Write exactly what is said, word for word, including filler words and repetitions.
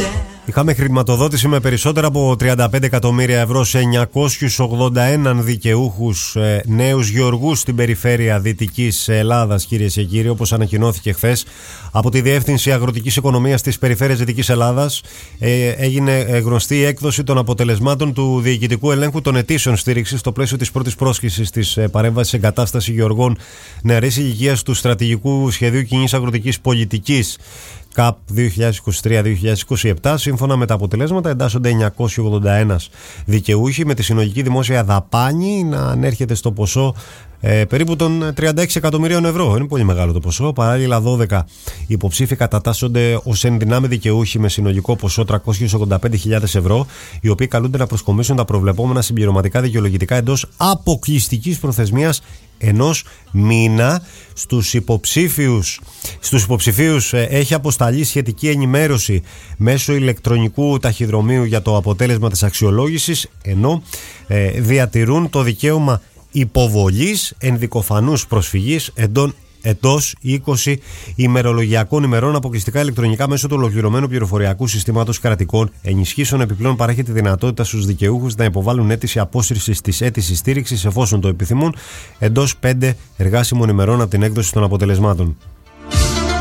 Είχαμε χρηματοδότηση με περισσότερα από τριάντα πέντε εκατομμύρια ευρώ σε εννιακόσιους ογδόντα ένα δικαιούχους ε, νέους γεωργούς στην περιφέρεια Δυτικής Ελλάδας, κυρίες και κύριοι, όπως ανακοινώθηκε χθες από τη Διεύθυνση Αγροτικής Οικονομίας της Περιφέρειας Δυτικής Ελλάδας. Ε, έγινε γνωστή η έκδοση των αποτελεσμάτων του Διοικητικού Ελέγχου των Αιτήσεων Στήριξης στο πλαίσιο της πρώτης πρόσκλησης της ε, παρέμβασης εγκατάσταση γεωργών νεαρής ηλικίας του Στρατηγικού Σχεδίου Κοινής Αγροτικής Πολιτικής ΚΑΠ δύο χιλιάδες είκοσι τρία δύο χιλιάδες είκοσι επτά. Σύμφωνα με τα αποτελέσματα, εντάσσονται εννιακόσιοι ογδόντα ένα δικαιούχοι, με τη συνολική δημόσια δαπάνη να ανέρχεται στο ποσό ε, περίπου των τριάντα έξι εκατομμυρίων ευρώ. Είναι πολύ μεγάλο το ποσό. Παράλληλα, δώδεκα υποψήφοι κατατάσσονται ως ενδυνάμει δικαιούχοι με συνολικό ποσό τριακόσιες ογδόντα πέντε χιλιάδες ευρώ, οι οποίοι καλούνται να προσκομίσουν τα προβλεπόμενα συμπληρωματικά δικαιολογητικά εντός αποκλειστικής προθεσμίας ενός μήνα. Στους υποψήφιους, στους υποψηφίους ε, έχει αποσταλεί σχετική ενημέρωση μέσω ηλεκτρονικού ταχυδρομείου για το αποτέλεσμα της αξιολόγησης, ενώ ε, διατηρούν το δικαίωμα υποβολής ενδικοφανούς προσφυγής εντών εντός είκοσι ημερολογιακών ημερών αποκλειστικά ηλεκτρονικά μέσω του ολοκληρωμένου πληροφοριακού συστήματος κρατικών ενισχύσεων. Επιπλέον, παρέχει τη δυνατότητα στους δικαιούχους να υποβάλουν αίτηση απόσυρσης της αίτησης στήριξης, εφόσον το επιθυμούν, εντός πέντε εργάσιμων ημερών από την έκδοση των αποτελεσμάτων.